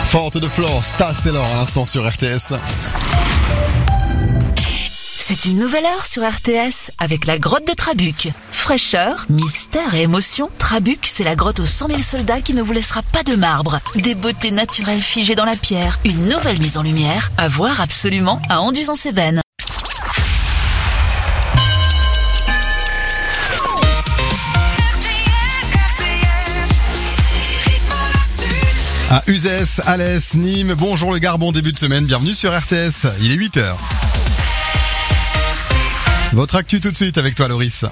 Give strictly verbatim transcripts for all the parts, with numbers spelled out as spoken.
Forte de Flore, Stas et l'or à l'instant sur R T S. C'est une nouvelle heure sur R T S avec la grotte de Trabuc. Fraîcheur, mystère et émotion, Trabuc, c'est la grotte aux cent mille soldats qui ne vous laissera pas de marbre. Des beautés naturelles figées dans la pierre, une nouvelle mise en lumière, à voir absolument à Anduze-en-Cévennes. À Uzès, Alès, Nîmes, bonjour le Garbon, début de semaine, bienvenue sur R T S, il est huit heures. Votre actu tout de suite avec toi Loris.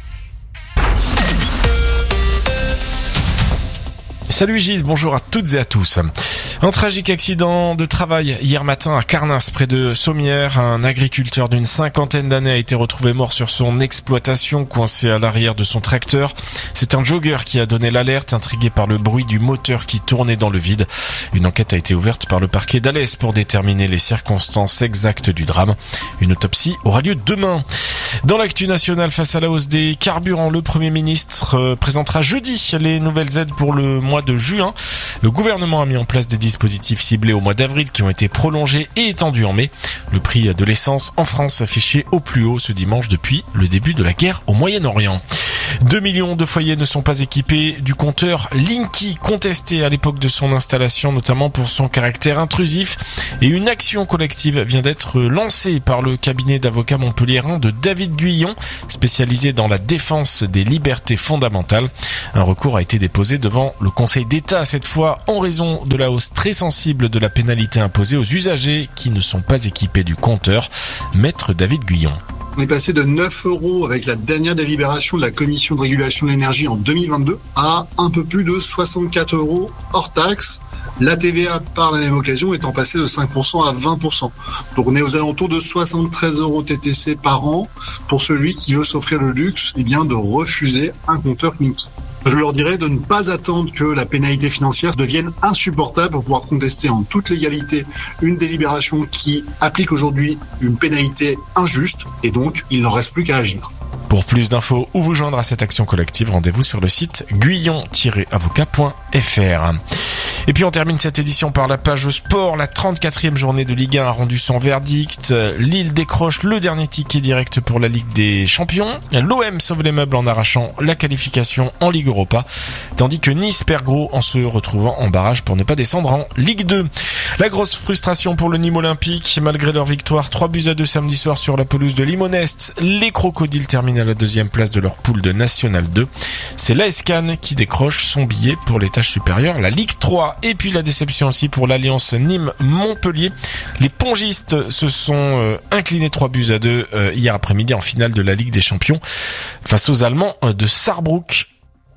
Salut Gis, bonjour à toutes et à tous. Un tragique accident de travail hier matin à Carnas, près de Sommières. Un agriculteur d'une cinquantaine d'années a été retrouvé mort sur son exploitation, coincé à l'arrière de son tracteur. C'est un jogger qui a donné l'alerte, intrigué par le bruit du moteur qui tournait dans le vide. Une enquête a été ouverte par le parquet d'Alès pour déterminer les circonstances exactes du drame. Une autopsie aura lieu demain. Dans l'actu nationale, face à la hausse des carburants, le Premier ministre présentera jeudi les nouvelles aides pour le mois de juin. Le gouvernement a mis en place des dispositifs ciblés au mois d'avril qui ont été prolongés et étendus en mai. Le prix de l'essence en France affiché au plus haut ce dimanche depuis le début de la guerre au Moyen-Orient. Deux millions de foyers ne sont pas équipés du compteur Linky, contesté à l'époque de son installation, notamment pour son caractère intrusif. Et une action collective vient d'être lancée par le cabinet d'avocats montpelliérain de David Guyon, spécialisé dans la défense des libertés fondamentales. Un recours a été déposé devant le Conseil d'État, cette fois en raison de la hausse très sensible de la pénalité imposée aux usagers qui ne sont pas équipés du compteur. Maître David Guyon. On est passé de neuf euros avec la dernière délibération de la Commission de régulation de l'énergie en deux mille vingt-deux à un peu plus de soixante-quatre euros hors taxe. La T V A par la même occasion étant passée de cinq pour cent à vingt pour cent. Donc on est aux alentours de soixante-treize euros T T C par an pour celui qui veut s'offrir le luxe eh bien, de refuser un compteur Linky. Je leur dirais de ne pas attendre que la pénalité financière devienne insupportable pour pouvoir contester en toute légalité une délibération qui applique aujourd'hui une pénalité injuste et donc il n'en reste plus qu'à agir. Pour plus d'infos ou vous joindre à cette action collective, rendez-vous sur le site guyon tiret avocat point f r. Et puis on termine cette édition par la page sport. La trente-quatrième journée de Ligue un a rendu son verdict. Lille décroche le dernier ticket direct pour la Ligue des Champions. L'O M sauve les meubles en arrachant la qualification en Ligue Europa, tandis que Nice perd gros en se retrouvant en barrage pour ne pas descendre en Ligue deux. La grosse frustration pour le Nîmes Olympique. Malgré leur victoire trois buts à deux samedi soir sur la pelouse de Limonest, les Crocodiles terminent à la deuxième place de leur poule de National deux. C'est l'A S Cannes qui décroche son billet pour l'étage supérieur, la Ligue trois. Et puis la déception aussi pour l'Alliance Nîmes-Montpellier. Les pongistes se sont euh, inclinés trois buts à deux euh, hier après-midi en finale de la Ligue des Champions face aux Allemands de Saarbrück.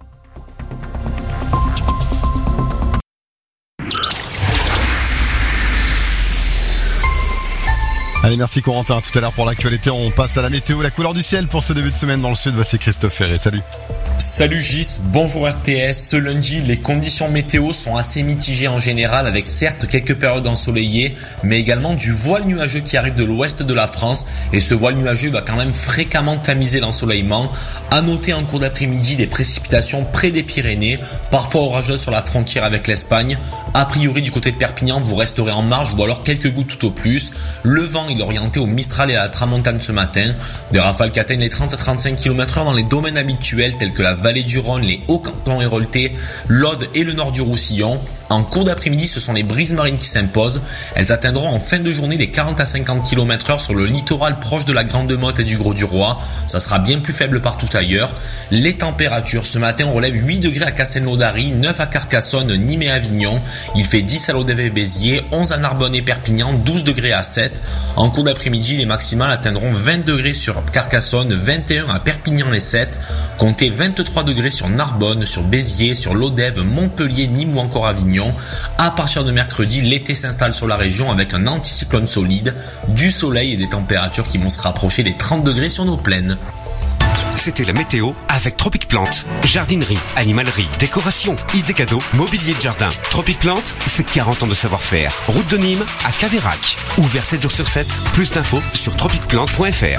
Allez, merci Corentin, tout à l'heure pour l'actualité, on passe à la météo, la couleur du ciel pour ce début de semaine dans le sud. Voici Christophe Ferré, salut. Salut Gis, bonjour R T S. Ce lundi, les conditions météo sont assez mitigées en général, avec certes quelques périodes ensoleillées, mais également du voile nuageux qui arrive de l'ouest de la France. Et ce voile nuageux va quand même fréquemment tamiser l'ensoleillement. À noter en cours d'après-midi des précipitations près des Pyrénées, parfois orageuses sur la frontière avec l'Espagne. A priori, du côté de Perpignan, vous resterez en marge ou alors quelques gouttes tout au plus. Le vent, il est orienté au Mistral et à la Tramontane ce matin. Des rafales qui atteignent les trente à trente-cinq kilomètres heure dans les domaines habituels tels que la vallée du Rhône, les Hauts-Cantons héroltais, l'Aude et le nord du Roussillon. En cours d'après-midi, ce sont les brises marines qui s'imposent. Elles atteindront en fin de journée les quarante à cinquante kilomètres heure sur le littoral proche de la Grande Motte et du Gros-du-Roi. Ça sera bien plus faible partout ailleurs. Les températures, ce matin, on relève huit degrés à Castelnaudary, neuf à Carcassonne, Nîmes et Avignon. Il fait dix à Lodève et Béziers, onze à Narbonne et Perpignan, douze degrés à Sète. En cours d'après-midi, les maximales atteindront vingt degrés sur Carcassonne, vingt et un à Perpignan et Sète. Comptez vingt-trois degrés sur Narbonne, sur Béziers, sur Lodève, Montpellier, Nîmes ou encore Avignon. À partir de mercredi, l'été s'installe sur la région avec un anticyclone solide, du soleil et des températures qui vont se rapprocher des trente degrés sur nos plaines. C'était la météo avec Tropic Plante. Jardinerie, animalerie, décoration, idées cadeaux, mobilier de jardin. Tropic Plante, c'est quarante ans de savoir-faire. Route de Nîmes à Caveyrac. Ouvert sept jours sur sept. Plus d'infos sur tropic plante point f r.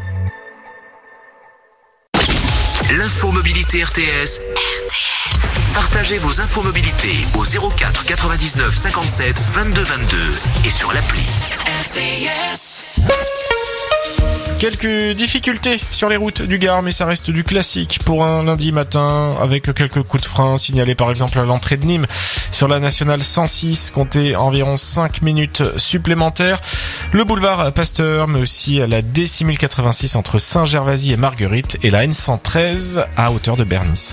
L'info mobilité R T S. R T S. Partagez vos infos mobilité au zéro quatre quatre-vingt-dix-neuf cinquante-sept vingt-deux vingt-deux et sur l'appli. R T S. Quelques difficultés sur les routes du Gard, mais ça reste du classique pour un lundi matin, avec quelques coups de frein signalés par exemple à l'entrée de Nîmes sur la nationale cent six, comptez environ cinq minutes supplémentaires. Le boulevard Pasteur, mais aussi la D six mille quatre-vingt-six entre Saint-Gervasy et Marguerite, et la N cent treize à hauteur de Bernis.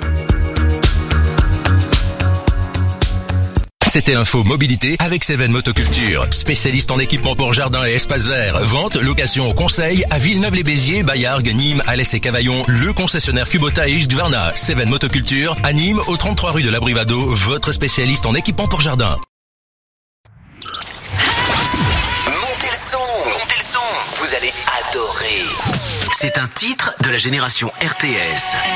C'était l'info mobilité avec Seven Motoculture, spécialiste en équipement pour jardin et espaces verts. Vente, location, conseil à Villeneuve-les-Béziers, Bayargues, Nîmes, Alès et Cavaillon. Le concessionnaire Kubota et Husqvarna. Seven Motoculture à Nîmes, au trente-trois rue de la Brivado, votre spécialiste en équipement pour jardin. Montez le son, montez le son, vous allez adorer. C'est un titre de la génération R T S.